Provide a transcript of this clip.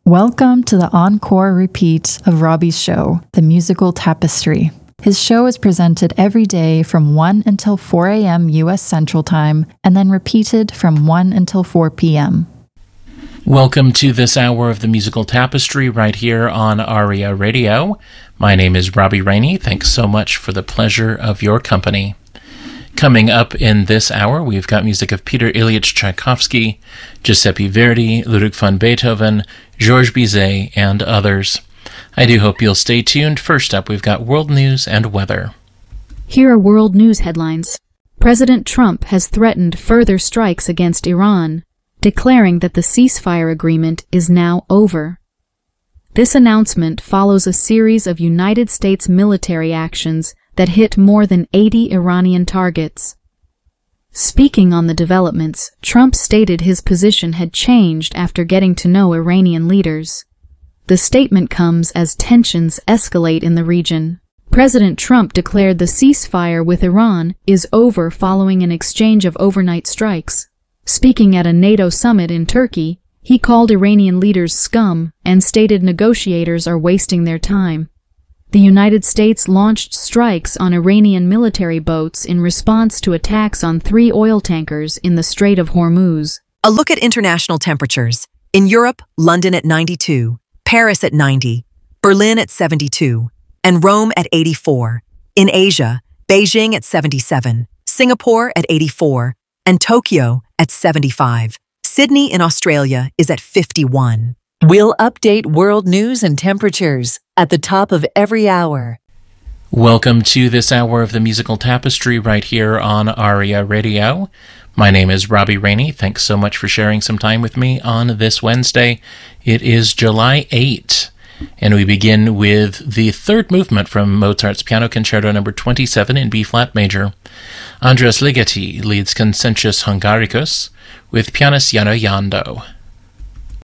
Welcome to the encore repeat of Robbie's show, The Musical Tapestry. His show is presented every day from 1 until 4 a.m. U.S. Central Time, and then repeated from 1 until 4 p.m. Welcome to this hour of The Musical Tapestry right here on ARIA Radio. My name is Robbie Rainey. Thanks so much for the pleasure of your company. Coming up in this hour, we've got music of Peter Ilyich Tchaikovsky, Giuseppe Verdi, Ludwig van Beethoven, Georges Bizet, and others. I do hope you'll stay tuned. First up, we've got world news and weather. Here are world news headlines. President Trump has threatened further strikes against Iran, declaring that the ceasefire agreement is now over. This announcement follows a series of United States military actions that hit more than 80 Iranian targets. Speaking on the developments, Trump stated his position had changed after getting to know Iranian leaders. The statement comes as tensions escalate in the region. President Trump declared the ceasefire with Iran is over following an exchange of overnight strikes. Speaking at a NATO summit in Turkey, he called Iranian leaders scum and stated negotiators are wasting their time. The United States launched strikes on Iranian military boats in response to attacks on 3 oil tankers in the Strait of Hormuz. A look at international temperatures. In Europe, London at 92, Paris at 90, Berlin at 72, and Rome at 84. In Asia, Beijing at 77, Singapore at 84, and Tokyo at 75. Sydney in Australia is at 51. We'll update world news and temperatures at the top of every hour. Welcome to this hour of The Musical Tapestry right here on ARIA Radio. My name is Robbie Rainey. Thanks so much for sharing some time with me on this Wednesday. It is July 8, and we begin with the third movement from Mozart's Piano Concerto No. 27 in B-flat major. Andras Ligeti leads Concertus Hungaricus with pianist Jano Jando.